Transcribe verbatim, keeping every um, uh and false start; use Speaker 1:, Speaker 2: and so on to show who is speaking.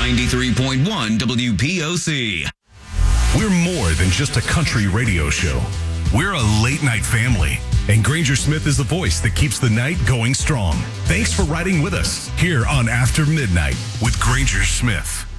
Speaker 1: ninety-three point one W P O C.
Speaker 2: We're more than just a country radio show. We're a late-night family, and Granger Smith is the voice that keeps the night going strong. Thanks for riding with us here on After Midnight with Granger Smith.